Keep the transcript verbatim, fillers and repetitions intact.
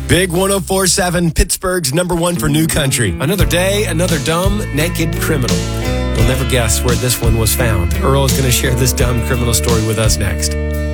Big one oh four point seven, Pittsburgh's number one for new country. Another day, another dumb, naked criminal. You'll never guess where this one was found. Earl is going to share this dumb criminal story with us next.